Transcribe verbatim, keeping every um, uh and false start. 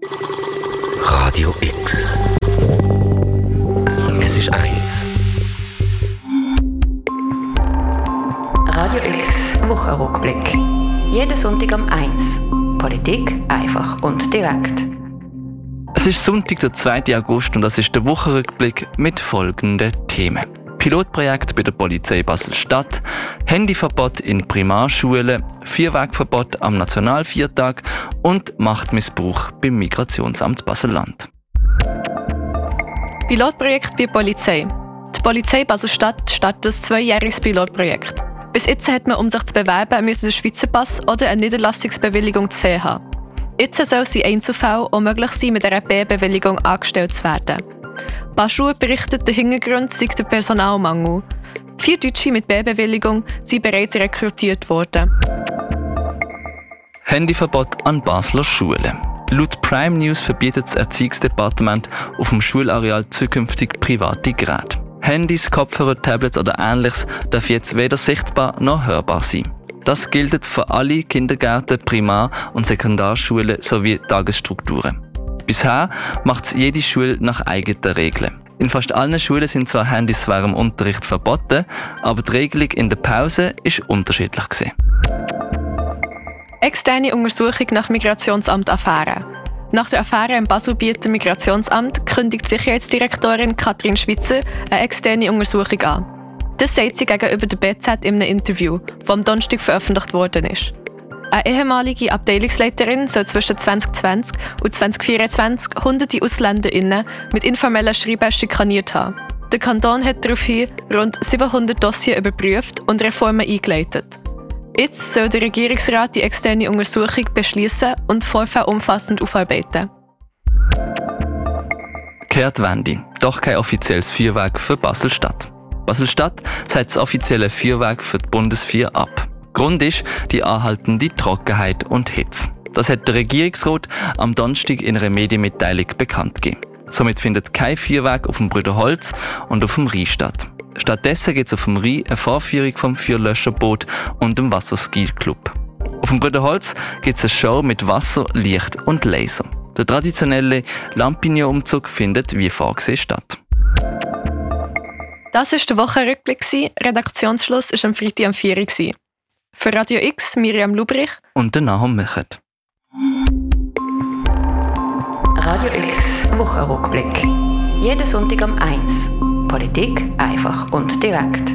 Radio X. Es ist eins. Radio X Wochenrückblick. Jeden Sonntag um eins. Politik einfach und direkt. Es ist Sonntag, der zweiten August, und das ist der Wochenrückblick mit folgenden Themen. Pilotprojekt bei der Polizei Basel-Stadt, Handyverbot in Primarschulen, Feuerwerkverbot am Nationalviertag und Machtmissbrauch beim Migrationsamt Basel-Land. Pilotprojekt bei der Polizei. Die Polizei Basel-Stadt startet ein zweijähriges Pilotprojekt. Bis jetzt hat man, um sich zu bewerben, müssen den Schweizer Pass oder eine Niederlassungsbewilligung C haben. Jetzt soll es in Einzelfällen auch möglich sein, mit einer B-Bewilligung angestellt zu werden. Basel berichtet, der Hintergrund sei der Personalmangel. Vier Deutsche mit B-Bewilligung sind bereits rekrutiert worden. Handyverbot an Basler Schulen. Laut Prime News verbietet das Erziehungsdepartement auf dem Schulareal zukünftig private Geräte. Handys, Kopfhörer, Tablets oder Ähnliches darf jetzt weder sichtbar noch hörbar sein. Das gilt für alle Kindergärten, Primar- und Sekundarschulen sowie Tagesstrukturen. Bisher macht jede Schule nach eigenen Regeln. In fast allen Schulen sind zwar Handys während dem Unterricht verboten, aber die Regelung in der Pause ist unterschiedlich gewesen. Externe Untersuchung nach Migrationsamt-Affäre. Nach der Affäre im Basel-Bieter Migrationsamt kündigt Sicherheitsdirektorin Katrin Schwitzer eine externe Untersuchung an. Das sagt sie gegenüber der B Z in einem Interview, das am Donnerstag veröffentlicht worden ist. Eine ehemalige Abteilungsleiterin soll zwischen zwanzig zwanzig und zwanzig vierundzwanzig hunderte AusländerInnen mit informeller Schreiben schikaniert haben. Der Kanton hat daraufhin rund siebenhundert Dossiers überprüft und Reformen eingeleitet. Jetzt soll der Regierungsrat die externe Untersuchung beschließen und Vorfälle umfassend aufarbeiten. Kehrtwende. Doch kein offizielles Feuerwerk für Basel-Stadt. Basel-Stadt sagt das offizielle Feuerwerk für die Bundeswehr ab. Grund ist die anhaltende Trockenheit und Hitze. Das hat der Regierungsrat am Donnerstag in einer Medienmitteilung bekannt gegeben. Somit findet kein Feuerwerk auf dem Brüderholz und auf dem Rhein statt. Stattdessen gibt es auf dem Rhein eine Vorführung vom Feuerlöscherboot und dem Wasserski-Club. Auf dem Brüderholz gibt es eine Show mit Wasser, Licht und Laser. Der traditionelle Lampignon-Umzug findet wie vorgesehen statt. Das war der Wochenrückblick. Redaktionsschluss war am Freitag am vier Uhr. Für Radio X, Miriam Lubrich und der Nahum Michert. Radio X Wochenrückblick. Jeden Sonntag um eins. Politik einfach und direkt.